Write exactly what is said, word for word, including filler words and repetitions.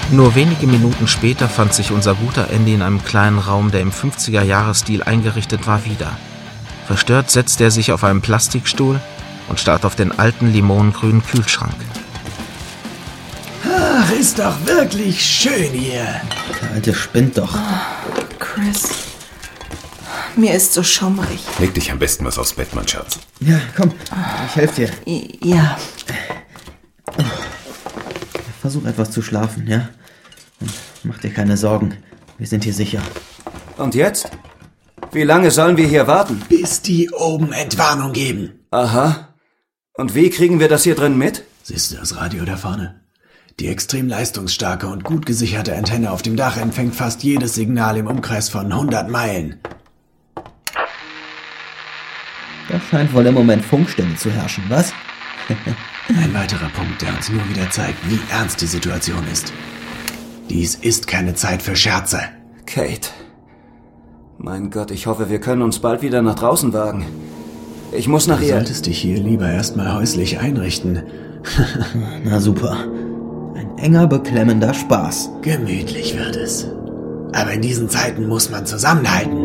Nur wenige Minuten später fand sich unser guter Andy in einem kleinen Raum, der im fünfziger-Jahres-Stil eingerichtet war, wieder. Verstört setzte er sich auf einen Plastikstuhl und starrt auf den alten limonengrünen Kühlschrank. Ach, ist doch wirklich schön hier. Der Alte spinnt doch. Oh, Chris, mir ist so schummrig. Leg dich am besten was aufs Bett, mein Schatz. Ja, komm, ich helfe dir. Ja. Versuch etwas zu schlafen, ja? Und mach dir keine Sorgen, wir sind hier sicher. Und jetzt? Wie lange sollen wir hier warten? Bis die oben Entwarnung geben. Aha. Und wie kriegen wir das hier drin mit? Siehst du das Radio da vorne? Die extrem leistungsstarke und gut gesicherte Antenne auf dem Dach empfängt fast jedes Signal im Umkreis von hundert Meilen. Da scheint wohl im Moment Funkstille zu herrschen, was? Ein weiterer Punkt, der uns nur wieder zeigt, wie ernst die Situation ist. Dies ist keine Zeit für Scherze. Kate. Mein Gott, ich hoffe, wir können uns bald wieder nach draußen wagen. Ich muss nach Du ihr... solltest dich hier lieber erstmal häuslich einrichten. Na super. Ein enger, beklemmender Spaß. Gemütlich wird es. Aber in diesen Zeiten muss man zusammenhalten.